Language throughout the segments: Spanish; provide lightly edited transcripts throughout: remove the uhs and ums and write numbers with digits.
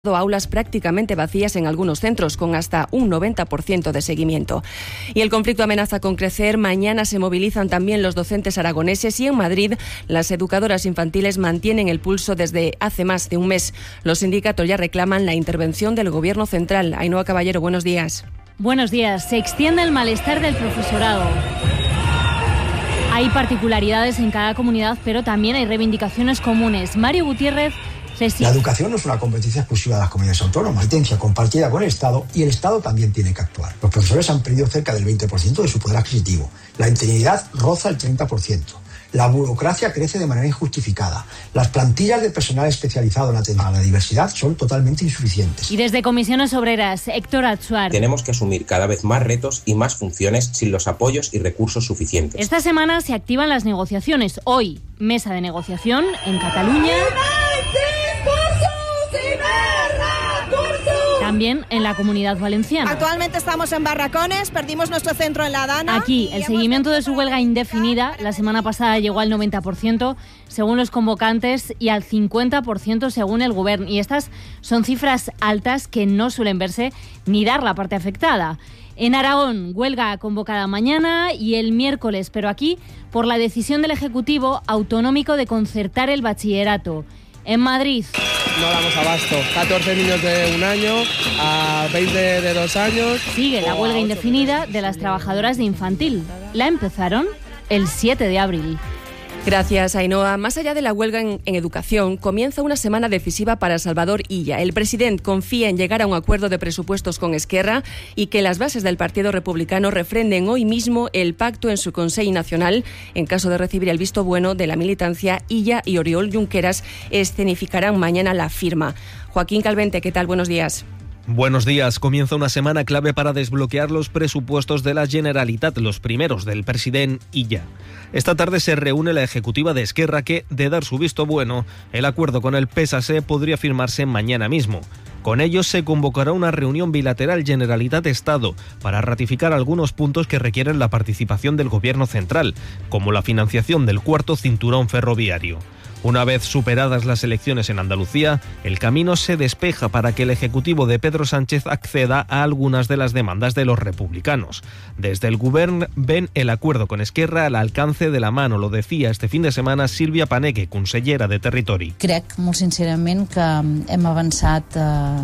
aulas prácticamente vacías en algunos centros, con hasta un 90% de seguimiento. Y el conflicto amenaza con crecer. Mañana se movilizan también los docentes aragoneses y en Madrid las educadoras infantiles mantienen el pulso desde hace más de un mes. Los sindicatos ya reclaman la intervención del Gobierno central. Ainhoa Caballero, buenos días. Buenos días. Se extiende el malestar del profesorado. Hay particularidades en cada comunidad, pero también hay reivindicaciones comunes. Mario Gutiérrez. La educación no es una competencia exclusiva de las comunidades autónomas, competencia compartida con el Estado, y el Estado también tiene que actuar. Los profesores han perdido cerca del 20% de su poder adquisitivo. La interinidad roza el 30%. La burocracia crece de manera injustificada. Las plantillas de personal especializado en atención a la diversidad son totalmente insuficientes. Y desde Comisiones Obreras, Héctor Atsuar. Tenemos que asumir cada vez más retos y más funciones sin los apoyos y recursos suficientes. Esta semana se activan las negociaciones. Hoy, mesa de negociación en Cataluña. También en la Comunidad Valenciana. Actualmente estamos en Barracones, perdimos nuestro centro en La Dana. Aquí, el seguimiento de su huelga indefinida la semana pasada llegó al 90% según los convocantes y al 50% según el Gobierno. Y estas son cifras altas que no suelen verse ni dar la parte afectada. En Aragón, huelga convocada mañana y el miércoles, pero aquí por la decisión del Ejecutivo Autonómico de concertar el bachillerato. En Madrid. No damos abasto. 14 niños de 1 año a 20 de 2 años. Sigue la huelga indefinida de las trabajadoras de infantil. La empezaron el 7 de abril. Gracias, Ainhoa. Más allá de la huelga en educación, comienza una semana decisiva para Salvador Illa. El presidente confía en llegar a un acuerdo de presupuestos con Esquerra y que las bases del Partido Republicano refrenden hoy mismo el pacto en su Consejo Nacional. En caso de recibir el visto bueno de la militancia, Illa y Oriol Junqueras escenificarán mañana la firma. Joaquín Calvente, ¿qué tal? Buenos días. Buenos días. Comienza una semana clave para desbloquear los presupuestos de la Generalitat, los primeros del presidente Illa. Esta tarde se reúne la ejecutiva de Esquerra que, de dar su visto bueno, el acuerdo con el PSC podría firmarse mañana mismo. Con ellos se convocará una reunión bilateral Generalitat-Estado para ratificar algunos puntos que requieren la participación del Gobierno central, como la financiación del cuarto cinturón ferroviario. Una vez superadas las elecciones en Andalucía, el camino se despeja para que el Ejecutivo de Pedro Sánchez acceda a algunas de las demandas de los republicanos. Desde el Govern ven el acuerdo con Esquerra al alcance de la mano, lo decía este fin de semana Sílvia Paneque, consellera de Territori. Crec molt sincerament que hem avançat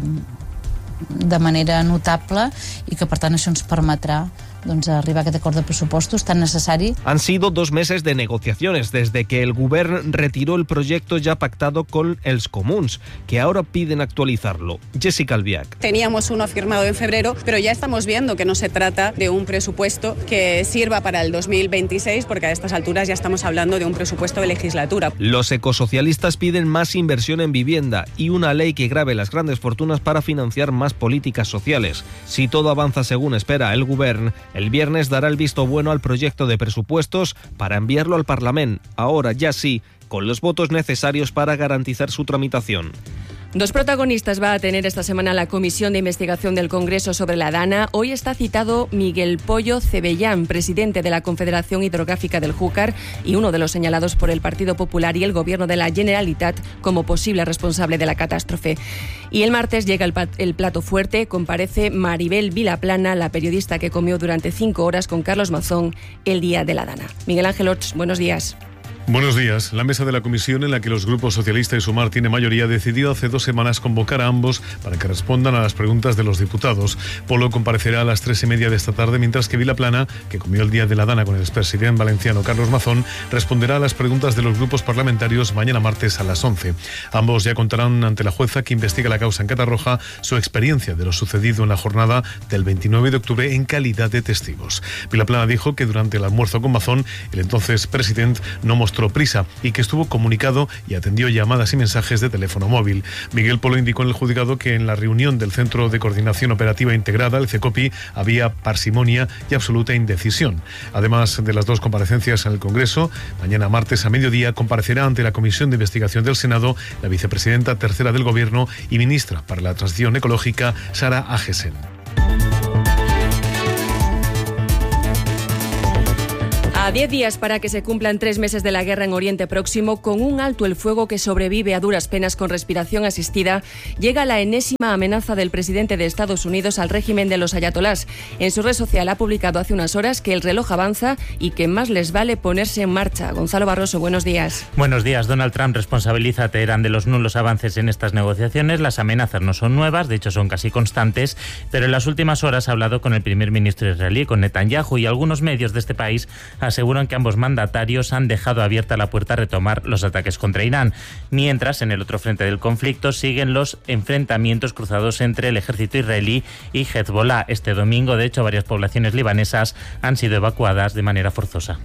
de manera notable i que per tant això ens permetrà arribar a aquest acord de pressupostos tan necessari. Han sido 2 meses de negociaciones desde que el Govern retiró el proyecto ya pactado con els Comuns, que ahora piden actualizarlo. Jessica Albiach. Teníamos uno firmado en febrero, pero ya estamos viendo que no se trata de un presupuesto que sirva para el 2026, porque a estas alturas ya estamos hablando de un presupuesto de legislatura. Los ecosocialistas piden más inversión en vivienda y una ley que grave las grandes fortunas para financiar más políticas sociales. Si todo avanza según espera el Govern, el viernes dará el visto bueno al proyecto de presupuestos para enviarlo al Parlamento, ahora ya sí, con los votos necesarios para garantizar su tramitación. 2 protagonistas va a tener esta semana la Comisión de Investigación del Congreso sobre la Dana. Hoy está citado Miguel Pollo Cebellán, presidente de la Confederación Hidrográfica del Júcar y uno de los señalados por el Partido Popular y el Gobierno de la Generalitat como posible responsable de la catástrofe. Y el martes llega el plato fuerte, comparece Maribel Vilaplana, la periodista que comió durante 5 horas con Carlos Mazón el día de la Dana. Miguel Ángel Orts, buenos días. Buenos días. La mesa de la comisión, en la que los grupos socialista y Sumar tiene mayoría, decidió hace 2 semanas convocar a ambos para que respondan a las preguntas de los diputados. Polo comparecerá a las 3:30 de esta tarde, mientras que Vilaplana, que comió el día de la Dana con el expresidente valenciano Carlos Mazón, responderá a las preguntas de los grupos parlamentarios mañana martes a las 11. Ambos ya contarán ante la jueza que investiga la causa en Catarroja su experiencia de lo sucedido en la jornada del 29 de octubre en calidad de testigos. Vilaplana dijo que durante el almuerzo con Mazón, el entonces presidente no mostró prisa y que estuvo comunicado y atendió llamadas y mensajes de teléfono móvil. Miguel Polo indicó en el juzgado que en la reunión del Centro de Coordinación Operativa Integrada, el CECOPI, había parsimonia y absoluta indecisión. Además de las 2 comparecencias en el Congreso, mañana martes a mediodía comparecerá ante la Comisión de Investigación del Senado la vicepresidenta tercera del Gobierno y ministra para la Transición Ecológica, Sara Agesen. A 10 días para que se cumplan 3 meses de la guerra en Oriente Próximo, con un alto el fuego que sobrevive a duras penas con respiración asistida, llega la enésima amenaza del presidente de Estados Unidos al régimen de los ayatolás. En su red social ha publicado hace unas horas que el reloj avanza y que más les vale ponerse en marcha. Gonzalo Barroso, buenos días. Buenos días. Donald Trump responsabiliza a Teherán de los nulos avances en estas negociaciones. Las amenazas no son nuevas, de hecho son casi constantes, pero en las últimas horas ha hablado con el primer ministro israelí, con Netanyahu, y algunos medios de este país aseguran que ambos mandatarios han dejado abierta la puerta a retomar los ataques contra Irán. Mientras, en el otro frente del conflicto siguen los enfrentamientos cruzados entre el ejército israelí y Hezbollah. Este domingo, de hecho, varias poblaciones libanesas han sido evacuadas de manera forzosa.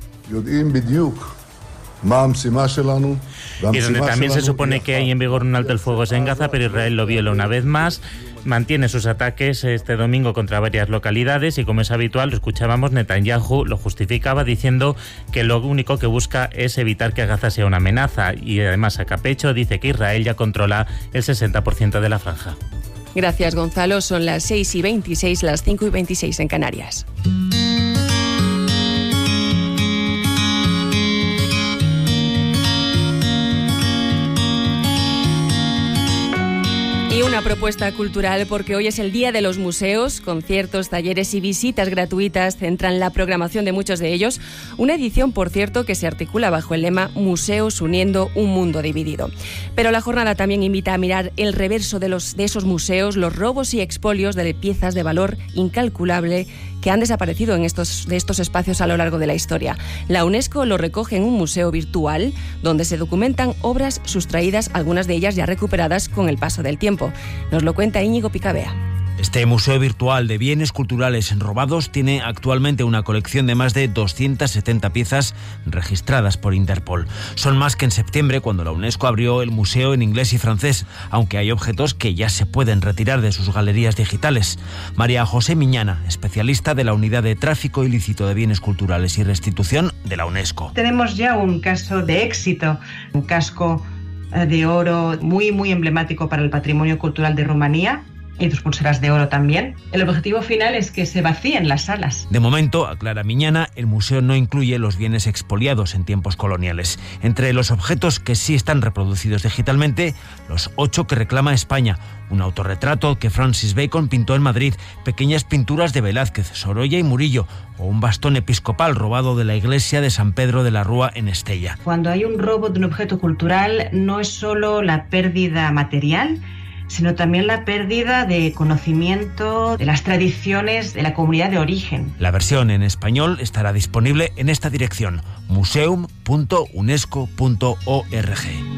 Y donde también se supone que hay en vigor un alto el fuego es en Gaza, pero Israel lo viola una vez más. Mantiene sus ataques este domingo contra varias localidades y, como es habitual, lo escuchábamos, Netanyahu lo justificaba diciendo que lo único que busca es evitar que Gaza sea una amenaza, y además saca pecho, dice que Israel ya controla el 60% de la franja. Gracias, Gonzalo. Son las 6:26, las 5:26 en Canarias. Y una propuesta cultural, porque hoy es el Día de los Museos. Conciertos, talleres y visitas gratuitas centran la programación de muchos de ellos. Una edición, por cierto, que se articula bajo el lema Museos uniendo un mundo dividido. Pero la jornada también invita a mirar el reverso de esos museos, los robos y expolios de piezas de valor incalculable que han desaparecido de estos espacios a lo largo de la historia. La UNESCO lo recoge en un museo virtual donde se documentan obras sustraídas, algunas de ellas ya recuperadas con el paso del tiempo. Nos lo cuenta Íñigo Picabea. Este museo virtual de bienes culturales robados tiene actualmente una colección de más de 270 piezas registradas por Interpol. Son más que en septiembre, cuando la UNESCO abrió el museo en inglés y francés, aunque hay objetos que ya se pueden retirar de sus galerías digitales. María José Miñana, especialista de la Unidad de Tráfico Ilícito de Bienes Culturales y Restitución de la UNESCO. Tenemos ya un caso de éxito, un casco de oro muy emblemático para el patrimonio cultural de Rumanía, y 2 pulseras de oro también. El objetivo final es que se vacíen las salas. De momento, aclara Miñana, el museo no incluye los bienes expoliados en tiempos coloniales. Entre los objetos que sí están reproducidos digitalmente, los 8 que reclama España: un autorretrato que Francis Bacon pintó en Madrid, pequeñas pinturas de Velázquez, Sorolla y Murillo, o un bastón episcopal robado de la iglesia de San Pedro de la Rúa en Estella. Cuando hay un robo de un objeto cultural, no es solo la pérdida material, sino también la pérdida de conocimiento de las tradiciones de la comunidad de origen. La versión en español estará disponible en esta dirección: museum.unesco.org.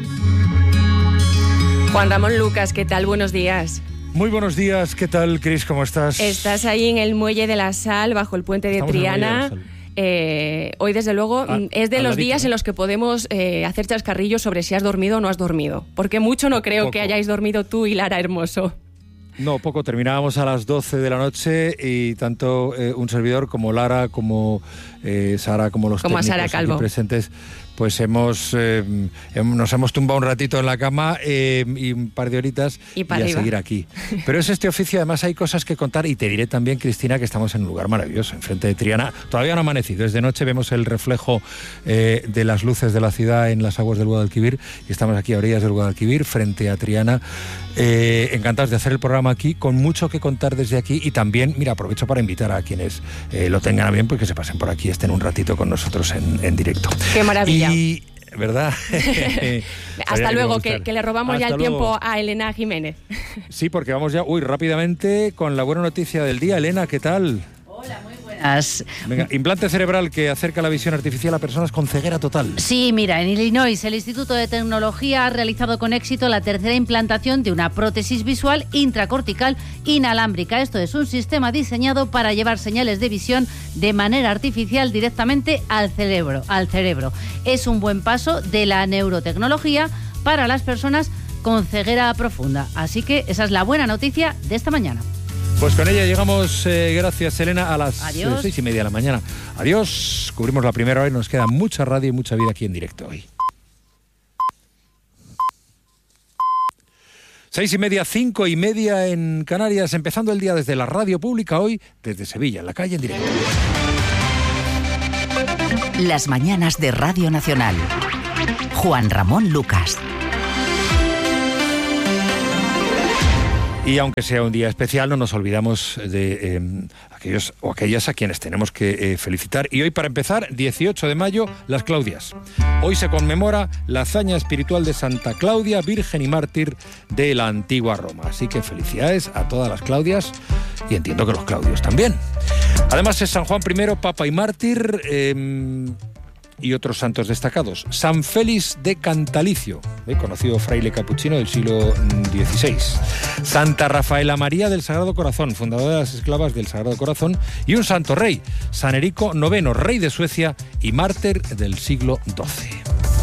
Juan Ramón Lucas, ¿qué tal? Buenos días. Muy buenos días, ¿qué tal, Cris? ¿Cómo estás? Estás ahí en el Muelle de la Sal, bajo el puente de Triana. Hoy, desde luego, es de los días en los que podemos hacer chascarrillos sobre si has dormido o no has dormido. Porque mucho no creo que hayáis dormido tú y Lara Hermoso. No, poco. Terminábamos a las 12 de la noche y tanto un servidor como Lara, como Sara, como los técnicos aquí presentes, pues nos hemos tumbado un ratito en la cama y un par de horitas y a seguir aquí. Pero es este oficio, además hay cosas que contar, y te diré también, Cristina, que estamos en un lugar maravilloso, enfrente de Triana. Todavía no ha amanecido, es de noche, vemos el reflejo de las luces de la ciudad en las aguas del Guadalquivir, y estamos aquí a orillas del Guadalquivir, frente a Triana. Encantados de hacer el programa aquí, con mucho que contar desde aquí, y también, mira, aprovecho para invitar a quienes lo tengan a bien, pues que se pasen por aquí, estén un ratito con nosotros en directo. ¡Qué maravilla! Y, ¿verdad? Hasta luego, que le robamos ya el tiempo a Elena Jiménez. Sí, porque vamos ya, rápidamente con la buena noticia del día. Elena, ¿qué tal? Hola, muy buenas. Venga, implante cerebral que acerca la visión artificial a personas con ceguera total. Sí, mira, en Illinois el Instituto de Tecnología ha realizado con éxito la tercera implantación de una prótesis visual intracortical inalámbrica. Esto es un sistema diseñado para llevar señales de visión de manera artificial directamente al cerebro. Es un buen paso de la neurotecnología para las personas con ceguera profunda. Así que esa es la buena noticia de esta mañana. Pues con ella llegamos, gracias Elena, a las 6:30 de la mañana. Adiós, cubrimos la primera hora y nos queda mucha radio y mucha vida aquí en directo hoy. 6:30, 5:30 en Canarias, empezando el día desde la radio pública hoy, desde Sevilla, en la calle en directo. Las mañanas de Radio Nacional. Juan Ramón Lucas. Y aunque sea un día especial, no nos olvidamos de aquellos o aquellas a quienes tenemos que felicitar. Y hoy, para empezar, 18 de mayo, las Claudias. Hoy se conmemora la hazaña espiritual de Santa Claudia, virgen y mártir de la antigua Roma. Así que felicidades a todas las Claudias y entiendo que los Claudios también. Además es San Juan I, Papa y mártir. Y otros santos destacados. San Félix de Cantalicio, conocido fraile capuchino del siglo XVI. Santa Rafaela María del Sagrado Corazón, fundadora de las esclavas del Sagrado Corazón. Y un santo rey, San Erico IX, rey de Suecia y mártir del siglo XII.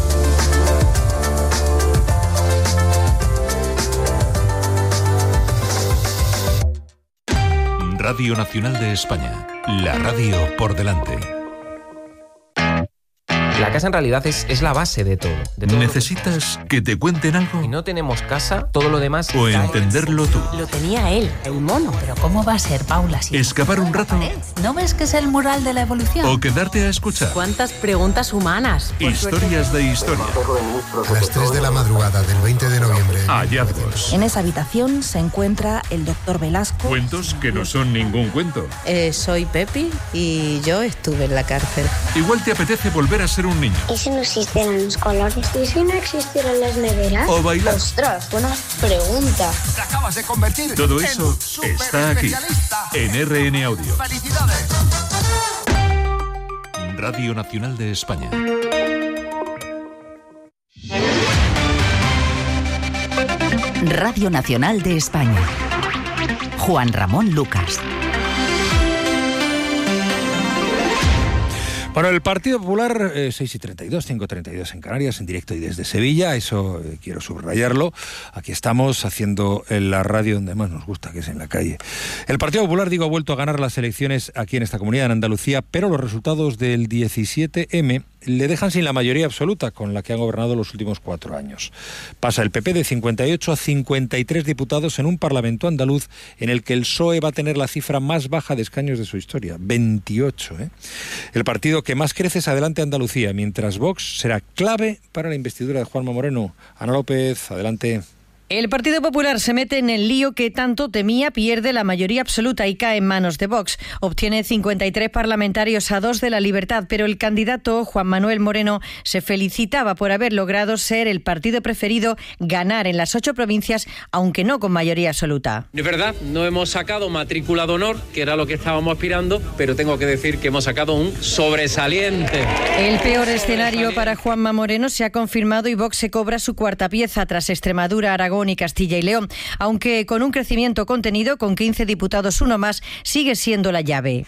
Radio Nacional de España. La radio por delante. La casa en realidad es la base de todo. ¿Necesitas que te cuenten algo? Si no tenemos casa, todo lo demás... O entenderlo tú. Lo tenía él, el mono. Pero ¿cómo va a ser, Paula? Si ¿escapar un rato? ¿No ves que es el mural de la evolución? ¿O quedarte a escuchar? ¿Cuántas preguntas humanas? Historias de historia. A las 3 de la madrugada del 20 de noviembre. Hallazgos. En esa habitación se encuentra el doctor Velasco. Cuentos que no son ningún cuento. Soy Pepi y yo estuve en la cárcel. Igual te apetece volver a ser un niño. ¿Y si no existieran los colores? ¿Y si no existieran las neveras? O bailar. ¡Ostras, buena pregunta! Te acabas de convertir todo eso está aquí, en RN Audio. ¡Felicidades! Radio Nacional de España. Radio Nacional de España. Juan Ramón Lucas. Bueno, el Partido Popular, 6:32, 5:32 en Canarias, en directo y desde Sevilla, eso quiero subrayarlo. Aquí estamos haciendo la radio donde más nos gusta, que es en la calle. El Partido Popular, ha vuelto a ganar las elecciones aquí en esta comunidad, en Andalucía, pero los resultados del 17M le dejan sin la mayoría absoluta con la que han gobernado los últimos 4 años. Pasa el PP de 58 a 53 diputados en un Parlamento andaluz en el que el PSOE va a tener la cifra más baja de escaños de su historia, 28. El partido que más crece es Adelante Andalucía, mientras Vox será clave para la investidura de Juanma Moreno. Ana López, adelante. El Partido Popular se mete en el lío que tanto temía, pierde la mayoría absoluta y cae en manos de Vox. Obtiene 53 parlamentarios a 2 de La Libertad, pero el candidato Juan Manuel Moreno se felicitaba por haber logrado ser el partido preferido, ganar en las 8 provincias, aunque no con mayoría absoluta. Es verdad, no hemos sacado matrícula de honor, que era lo que estábamos aspirando, pero tengo que decir que hemos sacado un sobresaliente. El peor escenario para Juanma Moreno se ha confirmado y Vox se cobra su 4ª pieza tras Extremadura, Aragón y Castilla y León, aunque con un crecimiento contenido, con 15 diputados, uno más, sigue siendo la llave.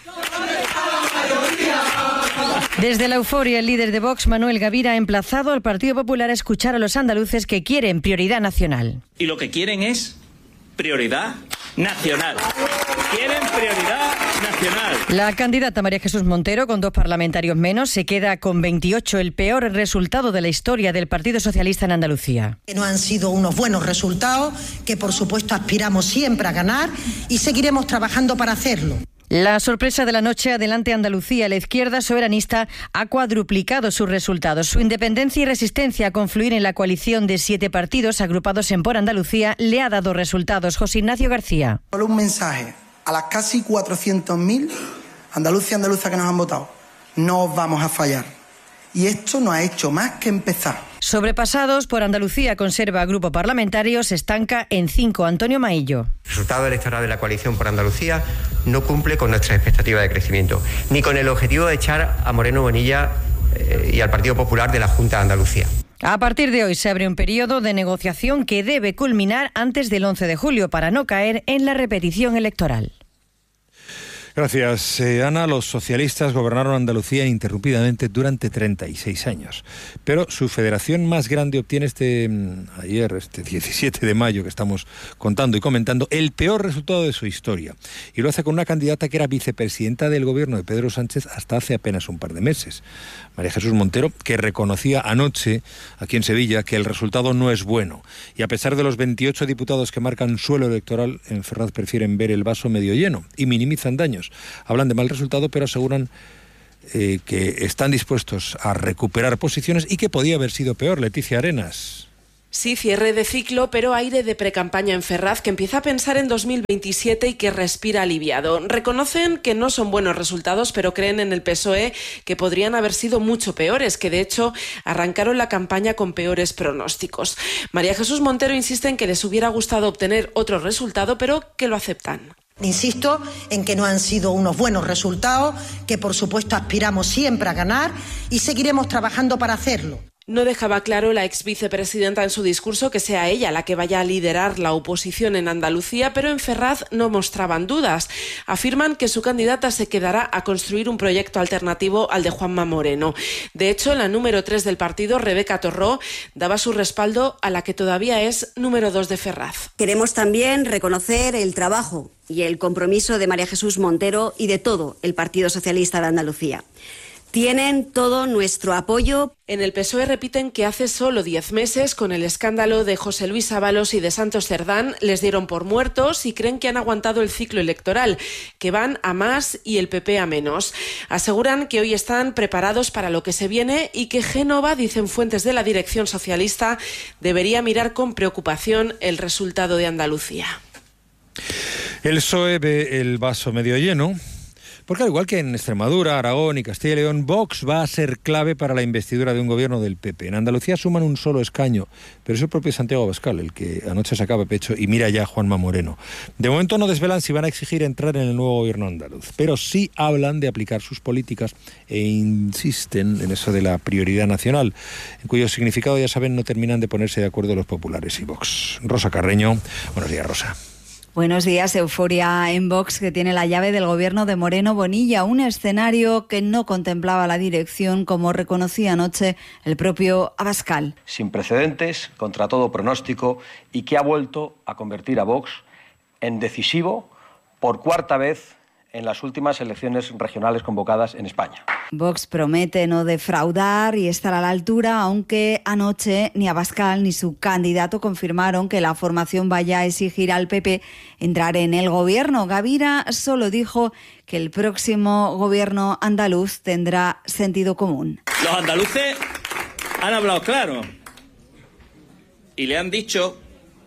Desde la euforia, el líder de Vox, Manuel Gavira, ha emplazado al Partido Popular a escuchar a los andaluces que quieren prioridad nacional. Y lo que quieren es prioridad nacional. Quieren prioridad nacional. La candidata María Jesús Montero, con 2 parlamentarios menos, se queda con 28, el peor resultado de la historia del Partido Socialista en Andalucía. No han sido unos buenos resultados, que por supuesto aspiramos siempre a ganar y seguiremos trabajando para hacerlo. La sorpresa de la noche, Adelante Andalucía, la izquierda soberanista ha cuadruplicado sus resultados. Su independencia y resistencia a confluir en la coalición de 7 partidos agrupados en Por Andalucía le ha dado resultados. José Ignacio García. Solo un mensaje a las casi 400.000 andaluces y andaluzas que nos han votado. No os vamos a fallar. Y esto no ha hecho más que empezar. Sobrepasados, Por Andalucía conserva grupo parlamentario, se estanca en 5. Antonio Maillo. El resultado electoral de la coalición Por Andalucía no cumple con nuestra expectativa de crecimiento, ni con el objetivo de echar a Moreno Bonilla y al Partido Popular de la Junta de Andalucía. A partir de hoy se abre un periodo de negociación que debe culminar antes del 11 de julio para no caer en la repetición electoral. Gracias, Ana. Los socialistas gobernaron Andalucía ininterrumpidamente durante 36 años. Pero su federación más grande obtiene este 17 de mayo que estamos contando y comentando, el peor resultado de su historia. Y lo hace con una candidata que era vicepresidenta del gobierno de Pedro Sánchez hasta hace apenas un par de meses. María Jesús Montero, que reconocía anoche aquí en Sevilla que el resultado no es bueno. Y a pesar de los 28 diputados que marcan suelo electoral, en Ferraz prefieren ver el vaso medio lleno y minimizan daños. Hablan de mal resultado, pero aseguran que están dispuestos a recuperar posiciones y que podía haber sido peor. Leticia Arenas. Sí, cierre de ciclo, pero aire de precampaña en Ferraz, que empieza a pensar en 2027 y que respira aliviado. Reconocen que no son buenos resultados, pero creen en el PSOE que podrían haber sido mucho peores, que de hecho arrancaron la campaña con peores pronósticos. María Jesús Montero insiste en que les hubiera gustado obtener otro resultado, pero que lo aceptan. Insisto en que no han sido unos buenos resultados, que por supuesto aspiramos siempre a ganar y seguiremos trabajando para hacerlo. No dejaba claro la ex vicepresidenta en su discurso que sea ella la que vaya a liderar la oposición en Andalucía, pero en Ferraz no mostraban dudas. Afirman que su candidata se quedará a construir un proyecto alternativo al de Juanma Moreno. De hecho, la número 3 del partido, Rebeca Torró, daba su respaldo a la que todavía es número 2 de Ferraz. Queremos también reconocer el trabajo y el compromiso de María Jesús Montero y de todo el Partido Socialista de Andalucía. Tienen todo nuestro apoyo. En el PSOE repiten que hace solo 10 meses, con el escándalo de José Luis Ábalos y de Santos Cerdán, les dieron por muertos y creen que han aguantado el ciclo electoral, que van a más y el PP a menos. Aseguran que hoy están preparados para lo que se viene y que Génova, dicen fuentes de la dirección socialista, debería mirar con preocupación el resultado de Andalucía. El PSOE ve el vaso medio lleno, porque al igual que en Extremadura, Aragón y Castilla y León, Vox va a ser clave para la investidura de un gobierno del PP. En Andalucía suman un solo escaño, pero es el propio Santiago Abascal el que anoche sacaba pecho y mira ya a Juanma Moreno. De momento no desvelan si van a exigir entrar en el nuevo gobierno andaluz, pero sí hablan de aplicar sus políticas e insisten en eso de la prioridad nacional, en cuyo significado, ya saben, no terminan de ponerse de acuerdo los populares y Vox. Rosa Carreño, buenos días, Rosa. Buenos días. Euforia en Vox, que tiene la llave del gobierno de Moreno Bonilla, un escenario que no contemplaba la dirección, como reconocía anoche el propio Abascal. Sin precedentes, contra todo pronóstico, y que ha vuelto a convertir a Vox en decisivo por cuarta vez en las últimas elecciones regionales convocadas en España. Vox promete no defraudar y estar a la altura, aunque anoche ni Abascal ni su candidato confirmaron que la formación vaya a exigir al PP entrar en el gobierno. Gavira solo dijo que el próximo gobierno andaluz tendrá sentido común. Los andaluces han hablado claro y le han dicho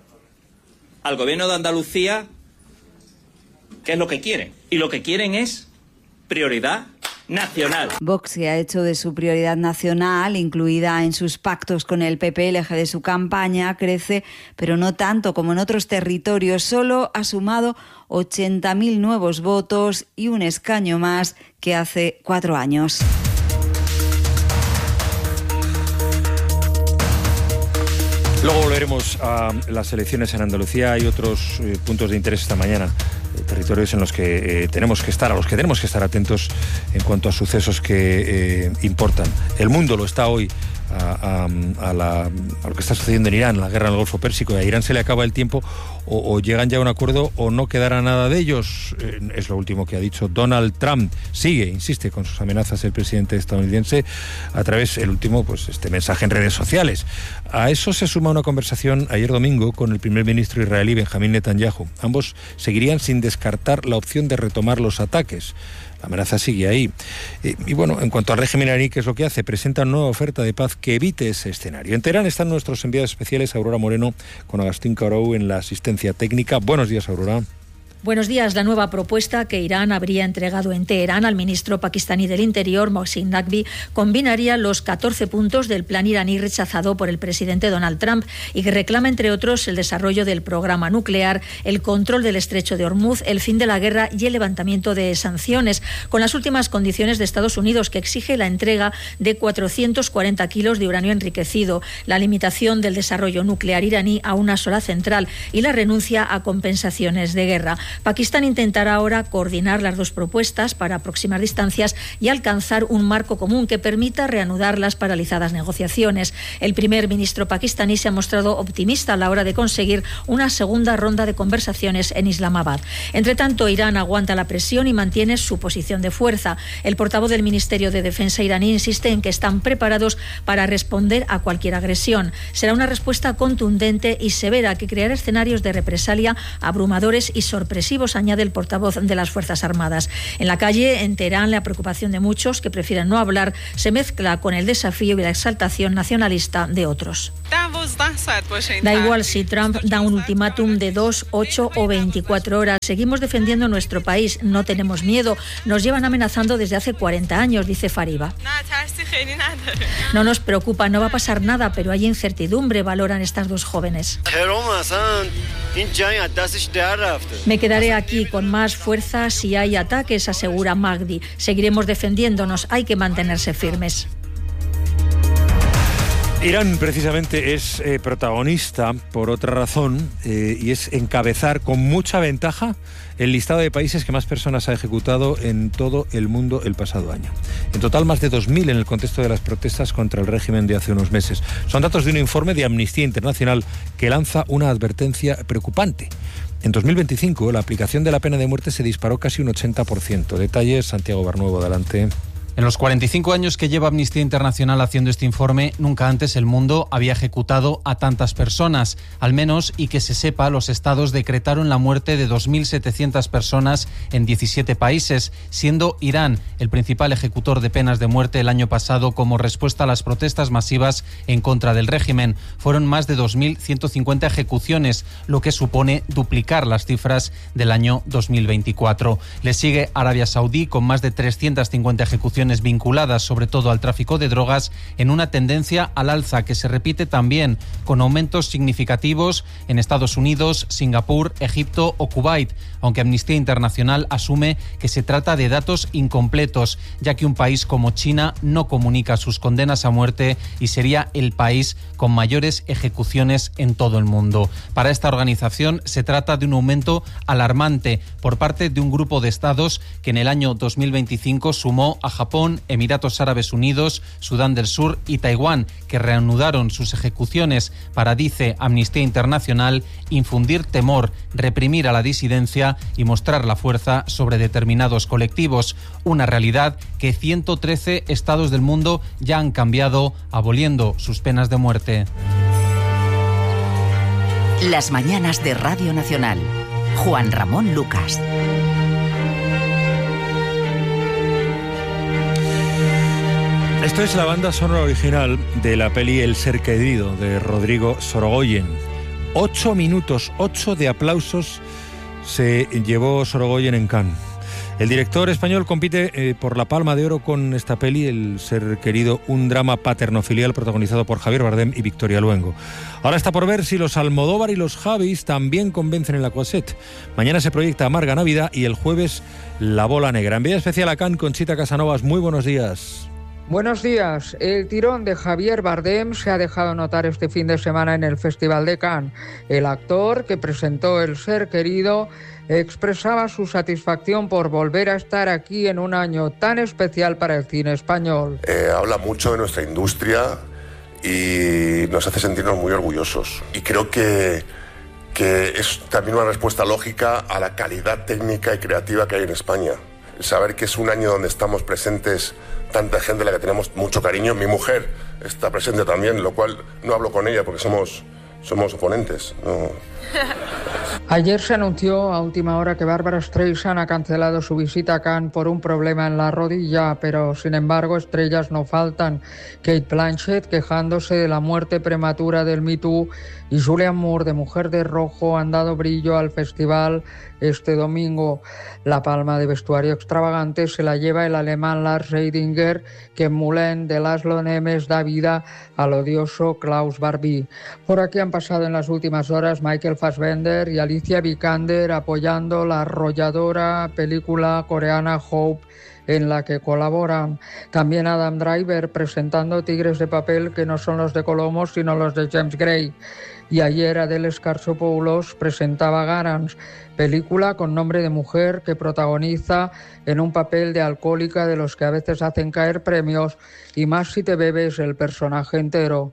al gobierno de Andalucía qué es lo que quieren. Y lo que quieren es prioridad nacional. Vox, que ha hecho de su prioridad nacional, incluida en sus pactos con el PP, el eje de su campaña, crece, pero no tanto como en otros territorios. Solo ha sumado 80.000 nuevos votos y un escaño más que hace 4 años. Luego volveremos a las elecciones en Andalucía. Hay otros puntos de interés esta mañana, territorios en los que tenemos que estar, a los que tenemos que estar atentos en cuanto a sucesos que importan. El mundo lo está hoy a lo que está sucediendo en Irán, la guerra en el Golfo Pérsico. A Irán se le acaba el tiempo, o llegan ya a un acuerdo o no quedará nada de ellos. Es lo último que ha dicho Donald Trump. Insiste con sus amenazas el presidente estadounidense a través, el último, pues este mensaje en redes sociales. A eso se suma una conversación ayer domingo con el primer ministro israelí Benjamín Netanyahu. Ambos seguirían sin descartar la opción de retomar los ataques. La amenaza sigue ahí. Y bueno, en cuanto al régimen iraní, ¿qué es lo que hace? Presenta una nueva oferta de paz que evite ese escenario. En Teherán están nuestros enviados especiales, Aurora Moreno, con Agustín Carou en la asistencia técnica. Buenos días, Aurora. Buenos días. La nueva propuesta que Irán habría entregado en Teherán al ministro pakistaní del Interior, Mohsin Naqvi, combinaría los 14 puntos del plan iraní rechazado por el presidente Donald Trump y que reclama, entre otros, el desarrollo del programa nuclear, el control del estrecho de Hormuz, el fin de la guerra y el levantamiento de sanciones, con las últimas condiciones de Estados Unidos, que exige la entrega de 440 kilos de uranio enriquecido, la limitación del desarrollo nuclear iraní a una sola central y la renuncia a compensaciones de guerra. Pakistán intentará ahora coordinar las dos propuestas para aproximar distancias y alcanzar un marco común que permita reanudar las paralizadas negociaciones. El primer ministro pakistaní se ha mostrado optimista a la hora de conseguir una segunda ronda de conversaciones en Islamabad. Entre tanto, Irán aguanta la presión y mantiene su posición de fuerza. El portavoz del Ministerio de Defensa iraní insiste en que están preparados para responder a cualquier agresión. Será una respuesta contundente y severa que creará escenarios de represalia abrumadores y sorpresivos agresivos, añade el portavoz de las Fuerzas Armadas. En la calle, en Teherán, la preocupación de muchos que prefieren no hablar se mezcla con el desafío y la exaltación nacionalista de otros. Da igual si Trump da un ultimátum de 2, 8 o 24 horas. Seguimos defendiendo nuestro país, no tenemos miedo. Nos llevan amenazando desde hace 40 años, dice Fariba. No nos preocupa, no va a pasar nada, pero hay incertidumbre, valoran estas dos jóvenes. Me quedaré aquí con más fuerza si hay ataques, asegura Magdi. Seguiremos defendiéndonos, hay que mantenerse firmes. Irán precisamente es protagonista por otra razón y es encabezar con mucha ventaja el listado de países que más personas ha ejecutado en todo el mundo el pasado año. En total, más de 2.000 en el contexto de las protestas contra el régimen de hace unos meses. Son datos de un informe de Amnistía Internacional que lanza una advertencia preocupante. En 2025, la aplicación de la pena de muerte se disparó casi un 80%. Detalles, Santiago Barnuevo, adelante. En los 45 años que lleva Amnistía Internacional haciendo este informe, nunca antes el mundo había ejecutado a tantas personas. Al menos, y que se sepa, los estados decretaron la muerte de 2.700 personas en 17 países, siendo Irán el principal ejecutor de penas de muerte el año pasado como respuesta a las protestas masivas en contra del régimen. Fueron más de 2.150 ejecuciones, lo que supone duplicar las cifras del año 2024. Le sigue Arabia Saudí con más de 350 ejecuciones vinculadas sobre todo al tráfico de drogas, en una tendencia al alza que se repite también con aumentos significativos en Estados Unidos, Singapur, Egipto o Kuwait, aunque Amnistía Internacional asume que se trata de datos incompletos, ya que un país como China no comunica sus condenas a muerte y sería el país con mayores ejecuciones en todo el mundo. Para esta organización se trata de un aumento alarmante por parte de un grupo de estados que en el año 2025 sumó a Japón, Emiratos Árabes Unidos, Sudán del Sur y Taiwán, que reanudaron sus ejecuciones para, dice Amnistía Internacional, infundir temor, reprimir a la disidencia y mostrar la fuerza sobre determinados colectivos. Una realidad que 113 estados del mundo ya han cambiado, aboliendo sus penas de muerte. Las mañanas de Radio Nacional. Juan Ramón Lucas. Esto es la banda sonora original de la peli El ser querido, de Rodrigo Sorogoyen. 8 minutos, 8 de aplausos se llevó Sorogoyen en Cannes. El director español compite por la Palma de Oro con esta peli, El ser querido, un drama paternofilial protagonizado por Javier Bardem y Victoria Luengo. Ahora está por ver si los Almodóvar y los Javis también convencen en la Croisette. Mañana se proyecta Amarga Navidad y el jueves La bola negra. Envía especial a Cannes, Conchita Casanovas. Muy buenos días. Buenos días. El tirón de Javier Bardem se ha dejado notar este fin de semana en el Festival de Cannes. El actor que presentó El ser querido expresaba su satisfacción por volver a estar aquí en un año tan especial para el cine español. Habla mucho de nuestra industria y nos hace sentirnos muy orgullosos. Y creo que es también una respuesta lógica a la calidad técnica y creativa que hay en España. Saber que es un año donde estamos presentes tanta gente a la que tenemos mucho cariño. Mi mujer está presente también, lo cual no hablo con ella porque somos oponentes. No. Ayer se anunció a última hora que Bárbara Streisand ha cancelado su visita a Cannes por un problema en la rodilla, pero sin embargo estrellas no faltan. Kate Blanchett quejándose de la muerte prematura del Me Too y Julianne Moore de Mujer de Rojo han dado brillo al festival este domingo. La palma de vestuario extravagante se la lleva el alemán Lars Eidinger, que en Moulin de Laszlo Nemes da vida al odioso Klaus Barbie. Por aquí han pasado en las últimas horas Michael Fassbender y Alicia Vikander apoyando la arrolladora película coreana Hope, en la que colaboran. También Adam Driver presentando Tigres de papel, que no son los de Colombo sino los de James Gray. Y ayer Adele Scarsopoulos presentaba Garance, película con nombre de mujer que protagoniza en un papel de alcohólica de los que a veces hacen caer premios, y más si te bebes el personaje entero.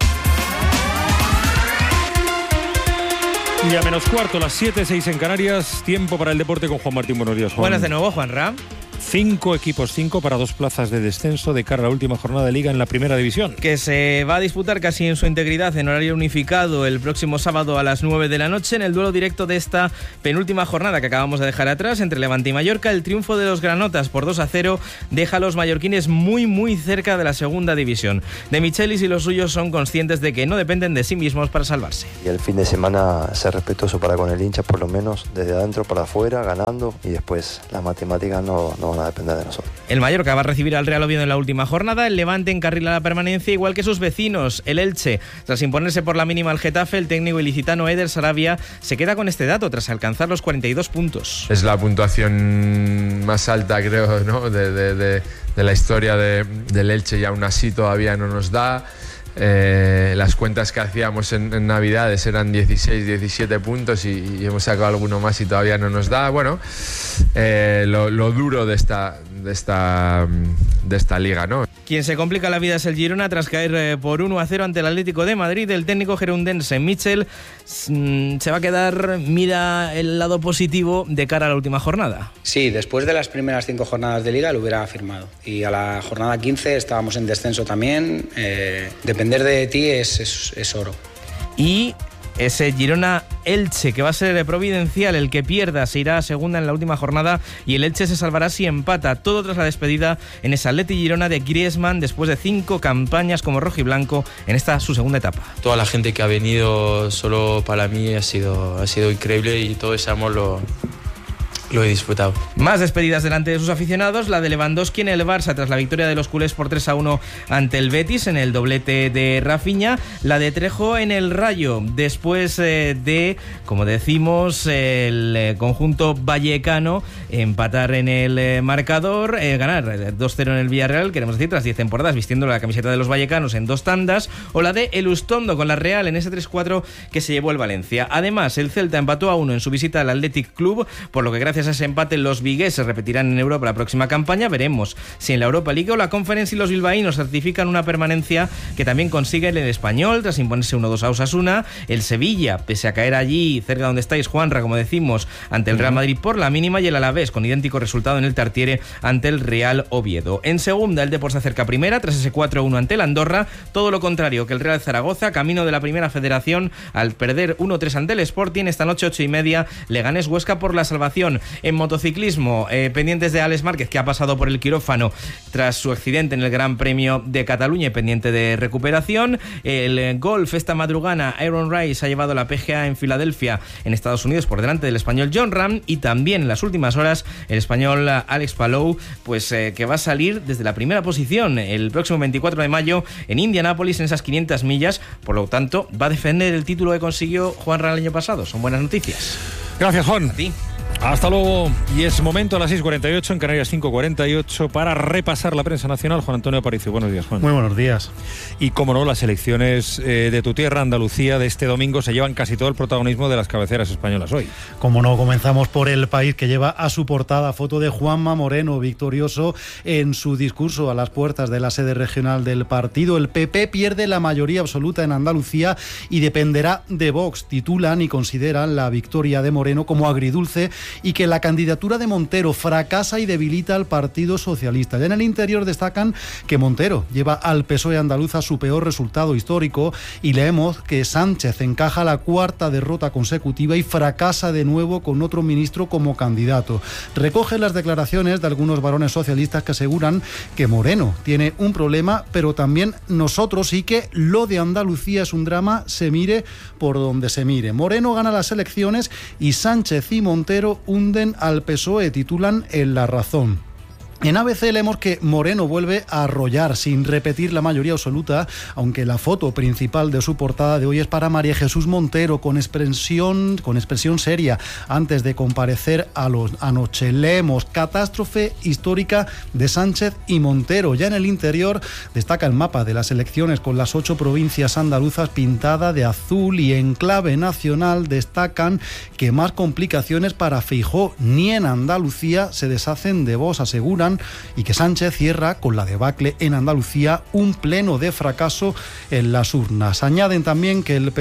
Y a menos cuarto, las 7:06 en Canarias, tiempo para el deporte con Juan Martín. Buenos días, Juan. Buenas de nuevo, Juanra. 5 equipos, 5 para 2 plazas de descenso de cara a la última jornada de Liga en la Primera División. Que se va a disputar casi en su integridad en horario unificado el próximo sábado a las 9 de la noche en el duelo directo de esta penúltima jornada que acabamos de dejar atrás entre Levante y Mallorca. El triunfo de los granotas por 2-0 deja a los mallorquines muy cerca de la Segunda División. De Michelis y los suyos son conscientes de que no dependen de sí mismos para salvarse. Y el fin de semana ser respetuoso para con el hincha, por lo menos desde adentro para afuera, ganando, y después las matemáticas no van a depender de nosotros. El Mallorca va a recibir al Real Oviedo en la última jornada. El Levante encarrila la permanencia igual que sus vecinos, el Elche. Tras imponerse por la mínima al Getafe, el técnico ilicitano Eder Sarabia se queda con este dato tras alcanzar los 42 puntos. Es la puntuación más alta, creo, ¿no? de la historia del Elche, y aún así todavía no nos da. Las cuentas que hacíamos en Navidades eran 16, 17 puntos y hemos sacado alguno más y todavía no nos da. Bueno, lo duro de esta liga, ¿no? Quien se complica la vida es el Girona tras caer por 1-0 ante el Atlético de Madrid. El técnico gerundense Michel se va a quedar, mira el lado positivo de cara a la última jornada. Sí, después de las primeras 5 jornadas de Liga lo hubiera firmado. Y a la jornada 15 estábamos en descenso también. Depender de ti es oro. Y ese Girona-Elche, que va a ser providencial. El que pierda se irá a segunda en la última jornada y el Elche se salvará si empata. Todo tras la despedida en ese Atleti Girona de Griezmann después de 5 campañas como rojiblanco en esta su segunda etapa. Toda la gente que ha venido solo para mí ha sido increíble y todo ese amor lo he disfrutado. Más despedidas delante de sus aficionados, la de Lewandowski en el Barça tras la victoria de los culés por 3-1 ante el Betis en el doblete de Rafinha, la de Trejo en el Rayo después de, como decimos, el conjunto vallecano empatar en el marcador, ganar 2-0 en el Villarreal, queremos decir, tras 10 temporadas vistiendo la camiseta de los vallecanos en 2 tandas, o la de Elustondo con la Real en ese 3-4 que se llevó el Valencia. Además, el Celta empató a 1 en su visita al Athletic Club, por lo que gracias a ese empate los vigueses se repetirán en Europa la próxima campaña. Veremos si en la Europa League o la Conference y los bilbaínos certifican una permanencia que también consigue el Español tras imponerse 1-2 a Osasuna. El Sevilla, pese a caer allí cerca donde estáis, Juanra, como decimos, ante el Real Madrid por la mínima, y el Alavés con idéntico resultado en el Tartiere ante el Real Oviedo. En segunda, el Depor se acerca a primera tras ese 4-1 ante el Andorra, todo lo contrario que el Real Zaragoza, camino de la Primera Federación al perder 1-3 ante el Sporting. Esta noche 8:30 Leganés Huesca por la salvación. En motociclismo, pendientes de Alex Márquez, que ha pasado por el quirófano tras su accidente en el Gran Premio de Cataluña y pendiente de recuperación. El golf esta madrugada, Aaron Rice ha llevado la PGA en Filadelfia, en Estados Unidos, por delante del español Jon Rahm, y también en las últimas horas el español Alex Palou, pues que va a salir desde la primera posición el próximo 24 de mayo en Indianápolis en esas 500 millas, por lo tanto va a defender el título que consiguió Juan Ra el año pasado. Son buenas noticias. Gracias, Juan. A ti. Hasta luego. Y es momento a las 6:48, en Canarias 5:48, para repasar la prensa nacional. Juan Antonio Aparicio, buenos días, Juan. Muy buenos días. Y como no, las elecciones de tu tierra, Andalucía, de este domingo se llevan casi todo el protagonismo de las cabeceras españolas hoy. Como no, comenzamos por El País, que lleva a su portada foto de Juanma Moreno, victorioso en su discurso a las puertas de la sede regional del partido. El PP pierde la mayoría absoluta en Andalucía y dependerá de Vox. Titulan y consideran la victoria de Moreno como agridulce y que la candidatura de Montero fracasa y debilita al Partido Socialista. Ya en el interior destacan que Montero lleva al PSOE andaluz a su peor resultado histórico, y leemos que Sánchez encaja la 4ª derrota consecutiva y fracasa de nuevo con otro ministro como candidato. Recoge las declaraciones de algunos varones socialistas que aseguran que Moreno tiene un problema, pero también nosotros, y que lo de Andalucía es un drama, se mire por donde se mire. Moreno gana las elecciones y Sánchez y Montero hunden al PSOE, titulan en La Razón. En ABC leemos que Moreno vuelve a arrollar sin repetir la mayoría absoluta, aunque la foto principal de su portada de hoy es para María Jesús Montero, con expresión seria antes de comparecer anoche. Leemos catástrofe histórica de Sánchez y Montero. Ya en el interior destaca el mapa de las elecciones con las 8 provincias andaluzas pintada de azul, y en clave nacional destacan que más complicaciones para Feijóo. Ni en Andalucía se deshacen de Vox, aseguran aseguran y que Sánchez cierra con la debacle en Andalucía, un pleno de fracaso en las urnas. Añaden también que en el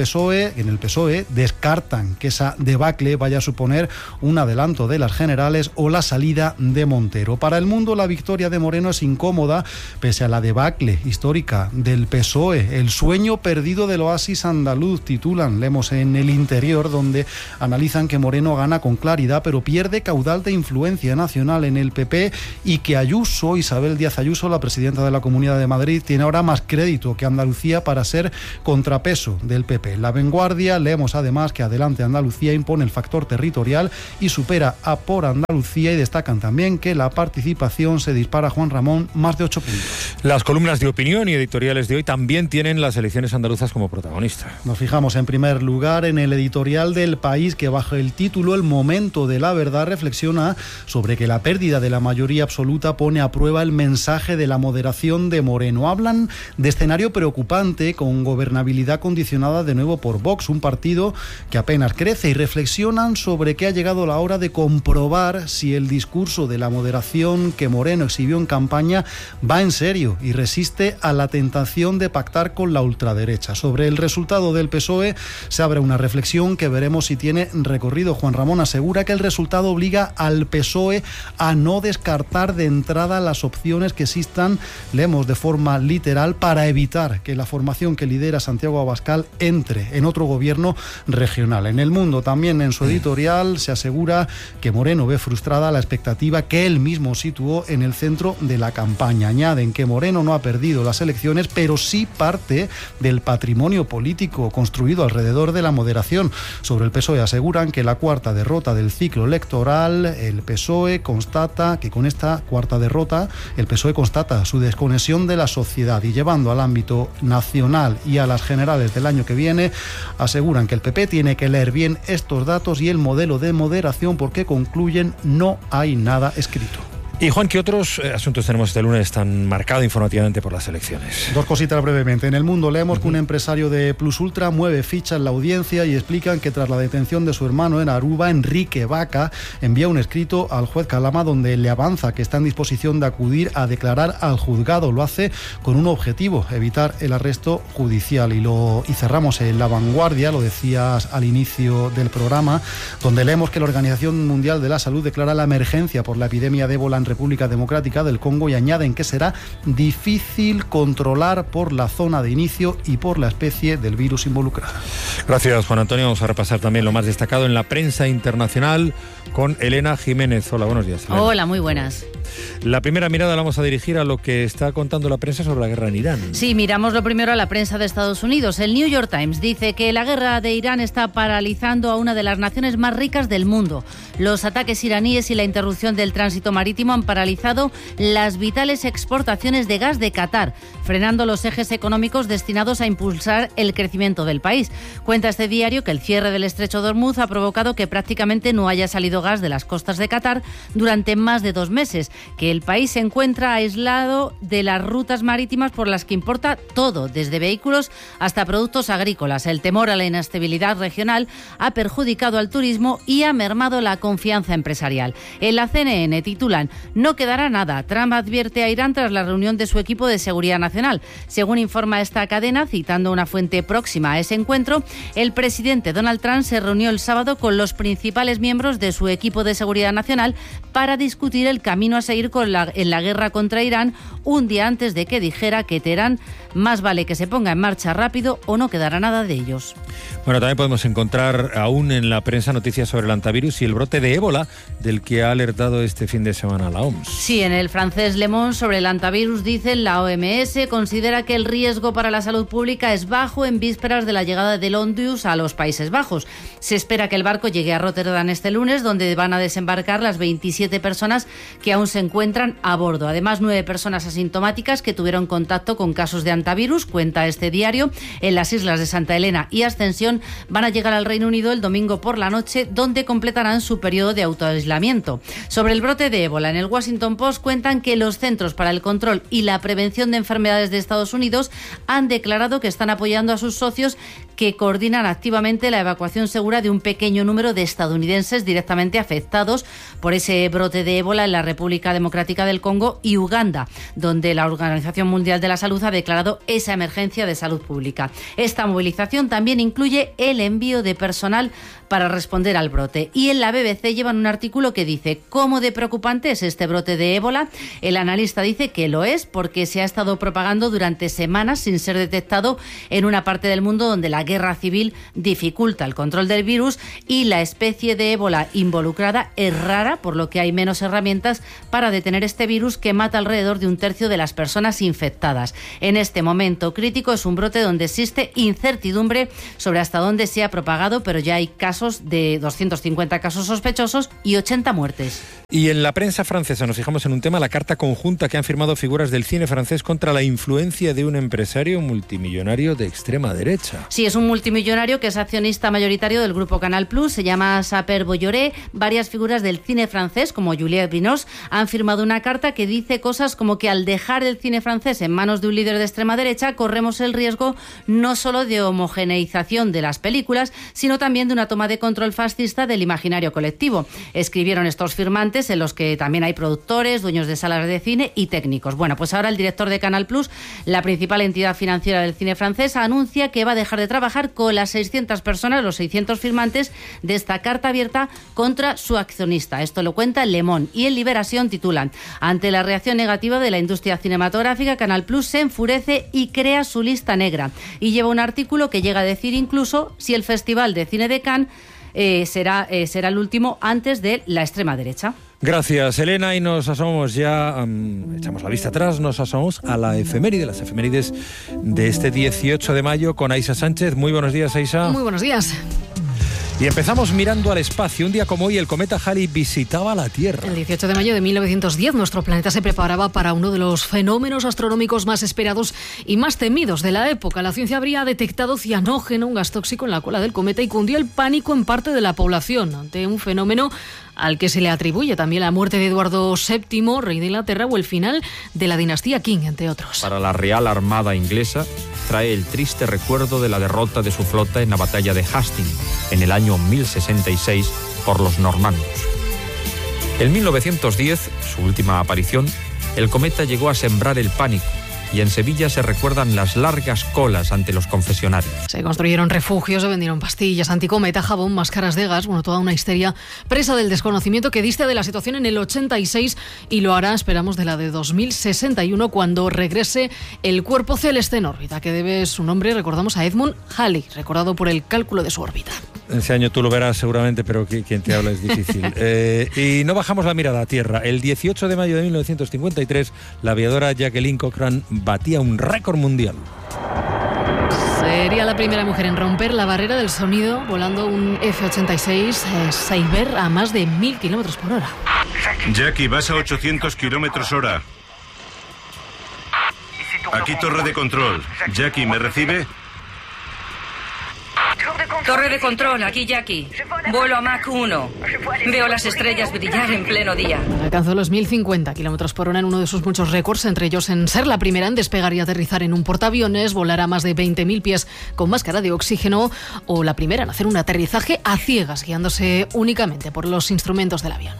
PSOE descartan que esa debacle vaya a suponer un adelanto de las generales o la salida de Montero. Para El Mundo, la victoria de Moreno es incómoda pese a la debacle histórica del PSOE. El sueño perdido del oasis andaluz, titulan, leemos en El Interior, donde analizan que Moreno gana con claridad pero pierde caudal de influencia nacional en el PP y que Isabel Díaz Ayuso, la presidenta de la Comunidad de Madrid, tiene ahora más crédito que Andalucía para ser contrapeso del PP. En La Vanguardia leemos además que Adelante Andalucía impone el factor territorial y supera a Por Andalucía, y destacan también que la participación se dispara, Juan Ramón, más de 8 puntos. Las columnas de opinión y editoriales de hoy también tienen las elecciones andaluzas como protagonista. Nos fijamos en primer lugar en el editorial del País, que bajo el título El momento de la verdad reflexiona sobre que la pérdida de la mayoría absoluta pone a prueba el mensaje de la moderación de Moreno. Hablan de escenario preocupante con gobernabilidad condicionada de nuevo por Vox, un partido que apenas crece, y reflexionan sobre que ha llegado la hora de comprobar si el discurso de la moderación que Moreno exhibió en campaña va en serio y resiste a la tentación de pactar con la ultraderecha. Sobre el resultado del PSOE se abre una reflexión que veremos si tiene recorrido. Juan Ramón asegura que el resultado obliga al PSOE a no descartar de entrada las opciones que existan, leemos de forma literal, para evitar que la formación que lidera Santiago Abascal entre en otro gobierno regional. En El Mundo también, en su editorial, se asegura que Moreno ve frustrada la expectativa que él mismo situó en el centro de la campaña. Añaden que Moreno no ha perdido las elecciones, pero sí parte del patrimonio político construido alrededor de la moderación. Sobre el PSOE aseguran que la cuarta derrota del ciclo electoral, el PSOE constata que con esta cuarta derrota el PSOE constata su desconexión de la sociedad, y llevando al ámbito nacional y a las generales del año que viene, aseguran que el PP tiene que leer bien estos datos y el modelo de moderación, porque concluyen no hay nada escrito. Y Juan, ¿qué otros asuntos tenemos este lunes tan marcado informativamente por las elecciones? Dos cositas brevemente. En El Mundo leemos que un empresario de Plus Ultra mueve ficha en la audiencia y explican que tras la detención de su hermano en Aruba, Enrique Vaca envía un escrito al juez Calama donde le avanza que está en disposición de acudir a declarar al juzgado. Lo hace con un objetivo: evitar el arresto judicial. Y cerramos en La Vanguardia, lo decías al inicio del programa, donde leemos que la Organización Mundial de la Salud declara la emergencia por la epidemia de ébola en República Democrática del Congo, y añaden que será difícil controlar por la zona de inicio y por la especie del virus involucrada. Gracias, Juan Antonio. Vamos a repasar también lo más destacado en la prensa internacional con Elena Jiménez. Hola, buenos días, Elena. Hola, muy buenas. La primera mirada la vamos a dirigir a lo que está contando la prensa sobre la guerra en Irán. Sí, miramos lo primero a la prensa de Estados Unidos. El New York Times dice que la guerra de Irán está paralizando a una de las naciones más ricas del mundo. Los ataques iraníes y la interrupción del tránsito marítimo han paralizado las vitales exportaciones de gas de Qatar, frenando los ejes económicos destinados a impulsar el crecimiento del país. Cuenta este diario que el cierre del estrecho de Hormuz ha provocado que prácticamente no haya salido gas de las costas de Qatar durante más de 2 meses, que el país se encuentra aislado de las rutas marítimas por las que importa todo, desde vehículos hasta productos agrícolas. El temor a la inestabilidad regional ha perjudicado al turismo y ha mermado la confianza empresarial. En la CNN titulan: no quedará nada. Trump advierte a Irán tras la reunión de su equipo de seguridad nacional. Según informa esta cadena, citando una fuente próxima a ese encuentro, el presidente Donald Trump se reunió el sábado con los principales miembros de su equipo de seguridad nacional para discutir el camino a seguir en la guerra contra Irán, un día antes de que dijera que Teherán más vale que se ponga en marcha rápido o no quedará nada de ellos. Bueno, también podemos encontrar aún en la prensa noticias sobre el antivirus y el brote de ébola del que ha alertado este fin de semana la OMS. Sí, en el francés Le Monde sobre el antivirus dicen: la OMS considera que el riesgo para la salud pública es bajo en vísperas de la llegada del Ondius a los Países Bajos. Se espera que el barco llegue a Rotterdam este lunes, donde van a desembarcar las 27 personas que aún se encuentran a bordo. Además, 9 personas asintomáticas que tuvieron contacto con casos de antivirus, cuenta este diario, en las islas de Santa Elena y Ascensión, van a llegar al Reino Unido el domingo por la noche, donde completarán su periodo de autoaislamiento. Sobre el brote de ébola en el el Washington Post cuentan que los Centros para el Control y la Prevención de Enfermedades de Estados Unidos han declarado que están apoyando a sus socios que coordinan activamente la evacuación segura de un pequeño número de estadounidenses directamente afectados por ese brote de ébola en la República Democrática del Congo y Uganda, donde la Organización Mundial de la Salud ha declarado esa emergencia de salud pública. Esta movilización también incluye el envío de personal para responder al brote. Y en la BBC llevan un artículo que dice: ¿cómo de preocupante es este brote de ébola? El analista dice que lo es porque se ha estado propagando durante semanas sin ser detectado en una parte del mundo donde la guerra civil dificulta el control del virus y la especie de ébola involucrada es rara, por lo que hay menos herramientas para detener este virus que mata alrededor de un tercio de las personas infectadas. En este momento crítico es un brote donde existe incertidumbre sobre hasta dónde se ha propagado, pero ya hay casos de 250 casos sospechosos y 80 muertes. Y en la prensa francesa nos fijamos en un tema, la carta conjunta que han firmado figuras del cine francés contra la influencia de un empresario multimillonario de extrema derecha. Sí, es un multimillonario que es accionista mayoritario del grupo Canal+, se llama Saper Bolloré. Varias figuras del cine francés, como Juliette Binoche, han firmado una carta que dice cosas como que al dejar el cine francés en manos de un líder de extrema derecha, corremos el riesgo no solo de homogeneización de las películas, sino también de una toma de control fascista del imaginario colectivo. Escribieron estos firmantes, en los que también hay productores, dueños de salas de cine y técnicos. Bueno, pues ahora el director de Canal+, la principal entidad financiera del cine francés, anuncia que va a dejar de trabajar con las 600 personas, los 600 firmantes de esta carta abierta contra su accionista. Esto lo cuenta Le Monde, y en Liberación titulan: ante la reacción negativa de la industria cinematográfica, Canal+ se enfurece y crea su lista negra. Y lleva un artículo que llega a decir incluso si el Festival de Cine de Cannes será el último antes de la extrema derecha. Gracias, Elena, y nos asomamos ya, echamos la vista atrás, nos asomamos a las efemérides de este 18 de mayo con Aisa Sánchez. Muy buenos días, Aisa. Muy buenos días. Y empezamos mirando al espacio. Un día como hoy, el cometa Halley visitaba la Tierra. El 18 de mayo de 1910, nuestro planeta se preparaba para uno de los fenómenos astronómicos más esperados y más temidos de la época. La ciencia habría detectado cianógeno, un gas tóxico, en la cola del cometa, y cundió el pánico en parte de la población ante un fenómeno al que se le atribuye también la muerte de Eduardo VII, rey de Inglaterra, o el final de la dinastía Qing, entre otros. Para la Real Armada inglesa, trae el triste recuerdo de la derrota de su flota en la batalla de Hastings, en el año 1066, por los normandos. En 1910, su última aparición, el cometa llegó a sembrar el pánico, y en Sevilla se recuerdan las largas colas ante los confesionarios. Se construyeron refugios, se vendieron pastillas anticometa, jabón, máscaras de gas, toda una histeria presa del desconocimiento que diste de la situación en el 86 y lo hará, esperamos, de la de 2061, cuando regrese el cuerpo celeste en órbita, que debe su nombre, recordamos, a Edmund Halley, recordado por el cálculo de su órbita. Ese año tú lo verás seguramente, pero quien te habla es difícil. Y no bajamos la mirada a tierra. El 18 de mayo de 1953, la aviadora Jacqueline Cochran batía un récord mundial. Sería la primera mujer en romper la barrera del sonido volando un F-86 Sabre a más de 1000 kilómetros por hora. Jackie, vas a 800 kilómetros hora. Aquí torre de control. Jackie, ¿me recibe? Torre de control, aquí Jackie. Vuelo a Mach 1. Veo las estrellas brillar en pleno día. Alcanzó los 1050 kilómetros por hora en uno de sus muchos récords, entre ellos en ser la primera en despegar y aterrizar en un portaaviones, volar a más de 20.000 pies con máscara de oxígeno, o la primera en hacer un aterrizaje a ciegas, guiándose únicamente por los instrumentos del avión.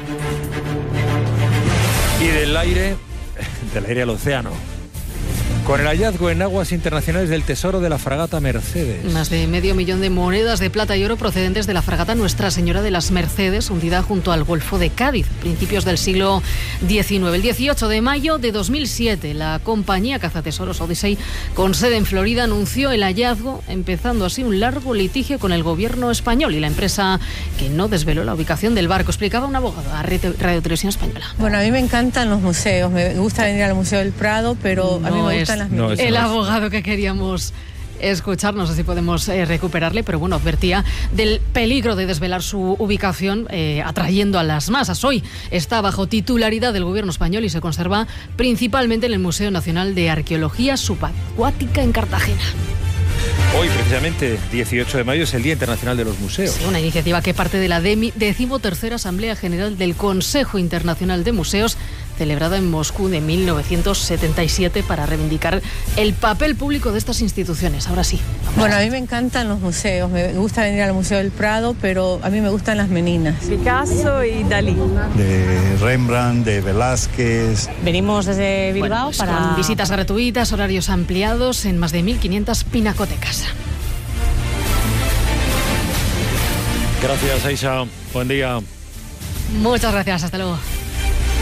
Y del aire al océano, con el hallazgo en aguas internacionales del tesoro de la fragata Mercedes. Más de 500.000 de monedas de plata y oro procedentes de la fragata Nuestra Señora de las Mercedes, hundida junto al Golfo de Cádiz, principios del siglo XIX. El 18 de mayo de 2007, la compañía cazatesoros Odyssey, con sede en Florida, anunció el hallazgo, empezando así un largo litigio con el gobierno español y la empresa que no desveló la ubicación del barco. Explicaba un abogado a Radio Televisión Española. Bueno, a mí me encantan los museos, me gusta venir al Museo del Prado, pero a mí me gustan las minas. El abogado que queríamos escuchar, no sé si podemos recuperarle, pero bueno, advertía del peligro de desvelar su ubicación, atrayendo a las masas. Hoy está bajo titularidad del gobierno español y se conserva principalmente en el Museo Nacional de Arqueología Subacuática en Cartagena. Hoy, precisamente, 18 de mayo, es el Día Internacional de los Museos. Sí, una iniciativa que parte de la 13ª Asamblea General del Consejo Internacional de Museos, celebrada en Moscú de 1977 para reivindicar el papel público de estas instituciones. Ahora sí. Bueno, a mí me encantan los museos. Me gusta venir al Museo del Prado, pero a mí me gustan las meninas. Picasso y Dalí. De Rembrandt, de Velázquez. Venimos desde Bilbao con visitas gratuitas, horarios ampliados en más de 1.500 pinacotecas. Gracias, Aisha. Buen día. Muchas gracias. Hasta luego.